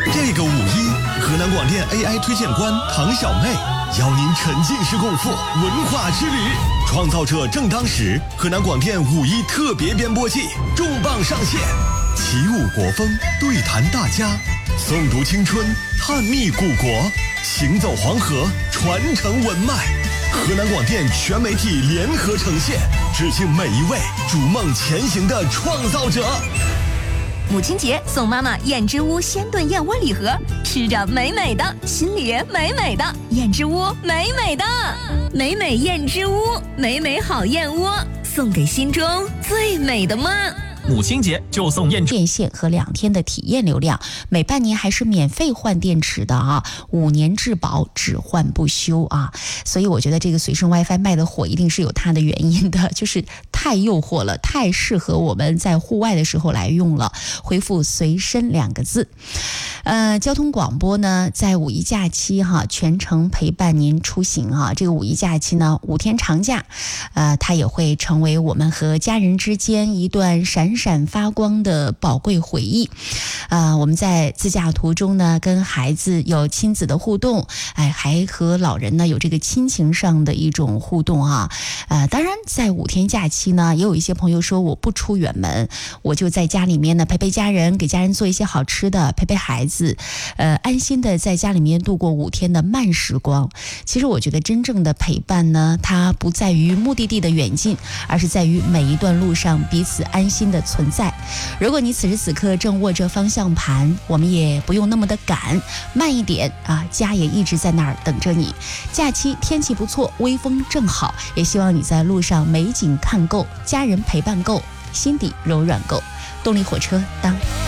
这个五一，河南广电 AI 推荐官唐小妹邀您沉浸式共赴文化之旅。创造者正当时，河南广电五一特别编播季重磅上线，起舞国风，对谈大家，诵读青春，探秘古国，行走黄河，传承文脉。河南广电全媒体联合呈现，致敬每一位逐梦前行的创造者。 母亲节送妈妈燕之屋鲜炖燕窝礼盒，吃着美美的，心里美美的。燕之屋美美的，美美燕之屋，美美好燕窝，送给心中最美的妈。 母亲节就送电线和2天的体验流量，每半年还是免费换电池的啊，5年质保，只换不修啊。所以我觉得这个随身 WiFi 卖的火，一定是有它的原因的，就是太诱惑了，太适合我们在户外的时候来用了。回复随身2个字。交通广播呢，在五一假期全程陪伴您出行啊。这个五一假期呢，5天长假，它也会成为我们和家人之间一段闪闪发光的宝贵回忆。我们在自驾途中呢，跟孩子有亲子的互动，还和老人呢有这个亲情上的一种互动啊。当然在5天假期呢，也有一些朋友说我不出远门，我就在家里面呢陪陪家人，给家人做一些好吃的，陪陪孩子，安心的在家里面度过5天的慢时光。其实我觉得真正的陪伴呢，它不在于目的地的远近，而是在于每一段路上彼此安心的存在。如果你此时此刻正握着方向盘，我们也不用那么的赶，慢一点啊，家也一直在那儿等着你。假期天气不错，微风正好，也希望你在路上美景看够，家人陪伴够，心底柔软够。动力火车当。